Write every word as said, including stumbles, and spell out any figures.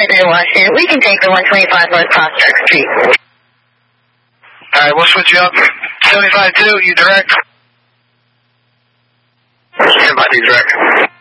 Washington. We can take the one twenty-five North Prospect Street. Alright, we'll switch you up. seventy-five two, you direct. seventy-five two, direct.